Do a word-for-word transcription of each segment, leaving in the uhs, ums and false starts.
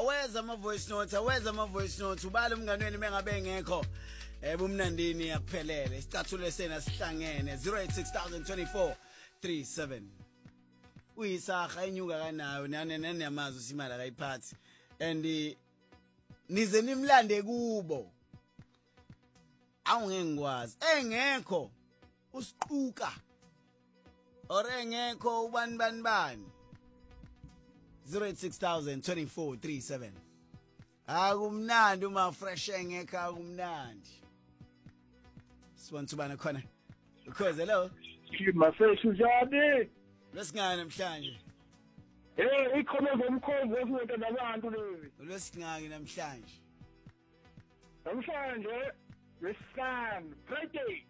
aweza ama voice notes aweza ama voice notes ubala umngane wenu mengabe engekho ebumnandini yakuphelele isicathulo sena sihlangene zero eight six two zero two four three seven uyisaga enyuka kanayo nane nanyamazo simala kayiphathi and nize nimlande kubo awungengikwazi engekho usiquka orengekho ubani bani bani zero eight six two zero two four three seven akumnandi uma fresh engekho akumnandi sibona ubana khona because hello mafeshi njani lesingane namhlanje eh ikhona zomkhozi esinto nabantu lewe lesingane namhlanje namhlanje Listen, Friday.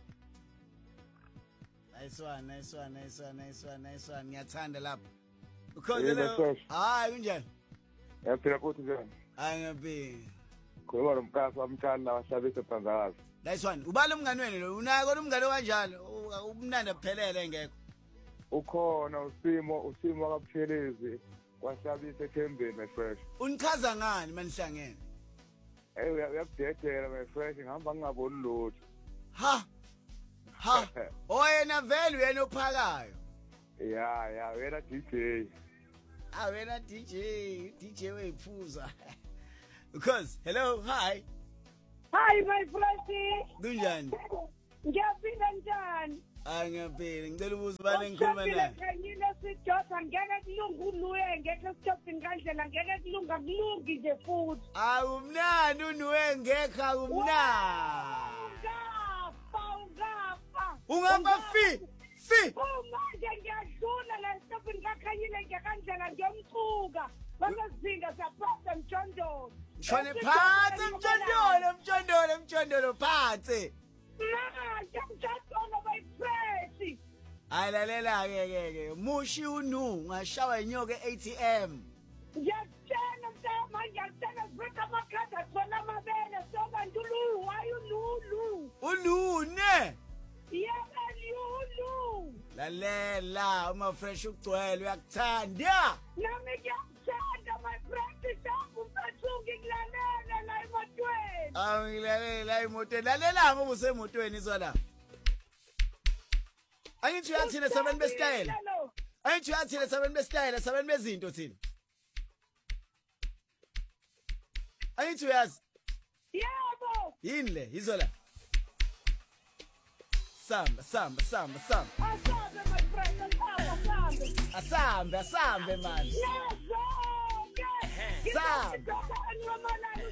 Nice one, nice one, nice one, nice one, nice one. Ngiyathanda lapho. Because hello. Hayi kunjani? Yaphila futhi njani? Angabe. Khona lomkhaso wamthanda wahlabisa phansi. Nice one. Ubala umngane wenu lo. Unako umngane kanjalo. Umnandi aphelele engekho. Ukhona usimo, usimo akaphelezi. Wahlabisa eThembeni my fresh. Unichaza ngani manihlangene? Eh uyakudedela my fresh ngihamba ngingaboni lutho. Ha. Ha. Oyena vele uyena ophakayo. Yeah, yeah, wena D J. Ah wena D J, D J wephuza. Because hello, hi. Hi my friend. Kunjani? Ngiyaphinda njani? Angapheli, ngicela ubuze bani ngikhuluma naye. Ngiyile sijosa ngeke kulungu luye ngeke stop ngandlela ngeke kulunga kulungi nje futhi. Akumnandi unuwe ngekho akumnandi. Ungapha ungapha. Ungapha fi fi. Manje ngiyadlula la stop ngakhanyile ngekandlela ngiyomthuka. Basezinga saphatha mjondolo. Shone phansi mjondolo mjondolo mjondolo phansi. Na, ngiyamjondolo by fresh. Ayilalela ke ke ke mushi unu ngashawa inyoka e-A T M. Ngiyatshela mama ngiyatshela bring amakhadi athola amabele soba ndulu why ululu. Ulune. Yebo lulu. Lalela uma fresh ugcwele uyakuthanda. Nami ngiyamthanda my friend Shabu mfethu ngilalela la emotweni. Ah ngilalela emotweni. Lalela ngoba usemotweni izona. Ayithi uyathina seven bestyle. Ayithi uyathina seven bestyle, seven bezinto thina. Ayithi uyazi? Yebo. Yini le, izola. Samba, samba, samba, samba. Asambe my friend, asambe, asambe. Asambe, asambe man. Yeso. Samba. Ngiyabona